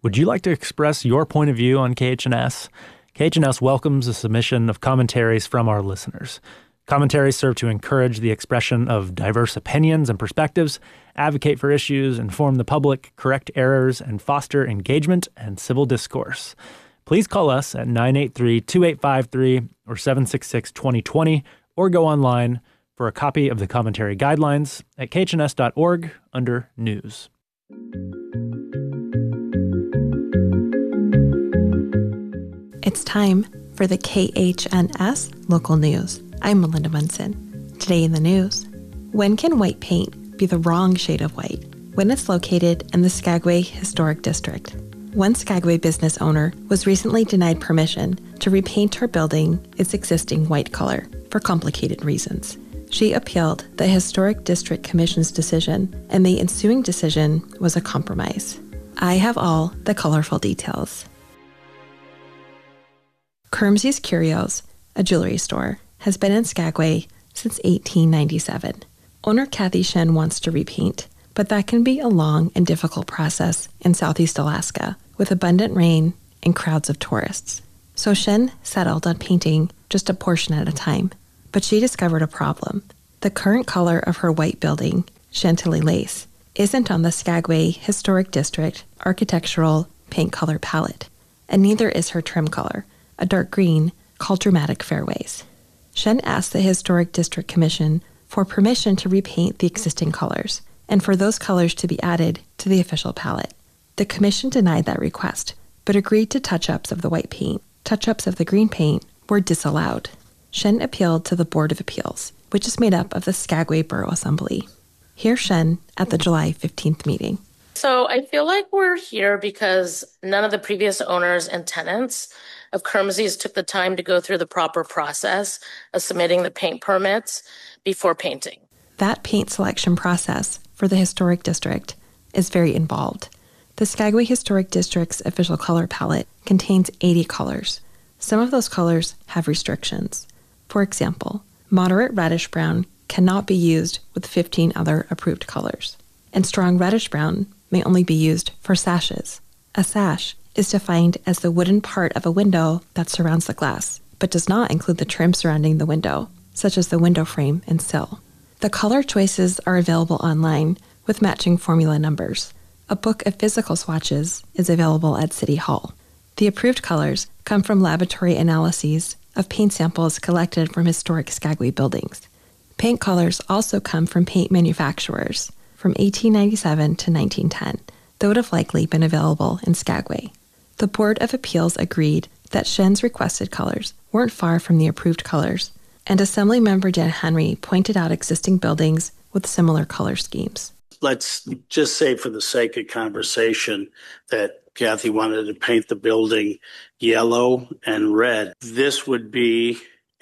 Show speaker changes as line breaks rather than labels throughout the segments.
Would you like to express your point of view on KHNS? KHNS welcomes the submission of commentaries from our listeners. Commentaries serve to encourage the expression of diverse opinions and perspectives, advocate for issues, inform the public, correct errors, and foster engagement and civil discourse. Please call us at 983-2853 or 766-2020 or go online for a copy of the commentary guidelines at khns.org under News.
It's time for the KHNS Local News. I'm Melinda Munson. Today in the news, when can white paint be the wrong shade of white? When it's located in the Skagway Historic District. One Skagway business owner was recently denied permission to repaint her building its existing white color for complicated reasons. She appealed the Historic District Commission's decision, and the ensuing decision was a compromise. I have all the colorful details. Kermsey's Curios, a jewelry store, has been in Skagway since 1897. Owner Kathy Shen wants to repaint, but that can be a long and difficult process in Southeast Alaska with abundant rain and crowds of tourists. So Shen settled on painting just a portion at a time. But she discovered a problem. The current color of her white building, Chantilly Lace, isn't on the Skagway Historic District architectural paint color palette, and neither is her trim color, a dark green called Dramatic Fairways. Shen asked the Historic District Commission for permission to repaint the existing colors, and for those colors to be added to the official palette. The commission denied that request, but agreed to touch-ups of the white paint. Touch-ups of the green paint were disallowed. Shen appealed to the Board of Appeals, which is made up of the Skagway Borough Assembly. Here's Shen at the July 15th meeting.
So I feel like we're here because none of the previous owners and tenants of Kermsey's took the time to go through the proper process of submitting the paint permits before painting.
That paint selection process for the Historic District is very involved. The Skagway Historic District's official color palette contains 80 colors. Some of those colors have restrictions. For example, moderate reddish brown cannot be used with 15 other approved colors, and strong reddish brown may only be used for sashes. A sash is defined as the wooden part of a window that surrounds the glass, but does not include the trim surrounding the window, such as the window frame and sill. The color choices are available online with matching formula numbers. A book of physical swatches is available at City Hall. The approved colors come from laboratory analyses of paint samples collected from historic Skagway buildings. Paint colors also come from paint manufacturers from 1897 to 1910, that would have likely been available in Skagway. The Board of Appeals agreed that Shen's requested colors weren't far from the approved colors, and Assemblymember Dan Henry pointed out existing buildings with similar color schemes.
Let's just say for the sake of conversation that Kathy wanted to paint the building yellow and red. This would be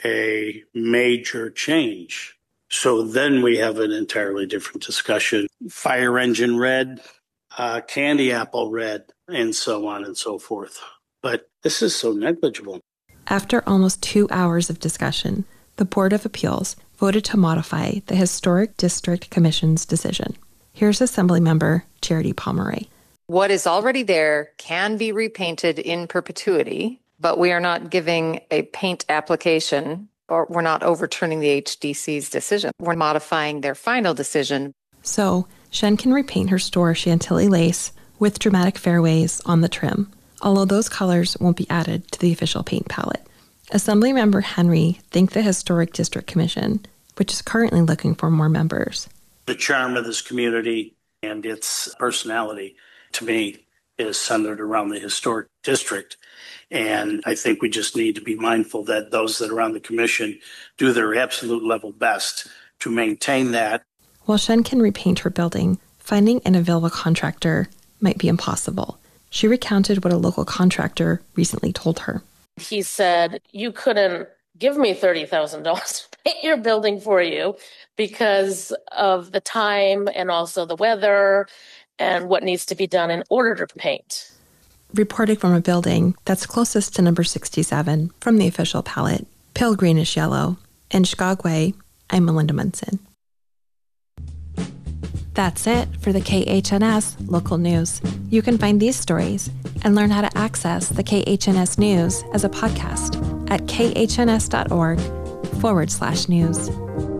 a major change. So then we have an entirely different discussion. Fire engine red, candy apple red, and so on and so forth. But this is so negligible.
After almost 2 hours of discussion, the Board of Appeals voted to modify the Historic District Commission's decision. Here's Assemblymember Charity Pomeroy.
What is already there can be repainted in perpetuity, but we are not giving a paint application, or we're not overturning the HDC's decision. We're modifying their final decision.
So, Shen can repaint her store Chantilly Lace with Dramatic Fairways on the trim, although those colors won't be added to the official paint palette. Assemblymember Henry thanked the Historic District Commission, which is currently looking for more members.
The charm of this community and its personality, to me, is centered around the historic district. And I think we just need to be mindful that those that are on the commission do their absolute level best to maintain that.
While Shen can repaint her building, finding an available contractor might be impossible. She recounted what a local contractor recently told her.
He said, you couldn't give me $30,000 to paint your building for you because of the time and also the weather and what needs to be done in order to paint.
Reporting from a building that's closest to number 67 from the official palette, pale greenish yellow, in Skagway, I'm Melinda Munson. That's it for the KHNS local news. You can find these stories and learn how to access the KHNS news as a podcast at khns.org/news.